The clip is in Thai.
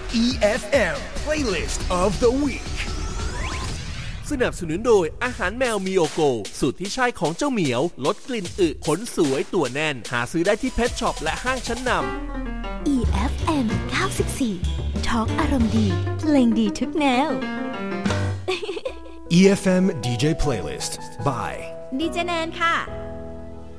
EFM Playlist of the Week สนับสนุนโดยอาหารแมวมิโอโกสูตรที่ใช่ของเจ้าเหมียวลดกลิ่นอึขนสวยตัวแน่นหาซื้อได้ที่เพชช็อปและห้างชั้นนำ EFM 94 Talk อารมณ์ดีเพลงดีทุกแนว EFM DJ Playlist by ดีเจแนนค่ะ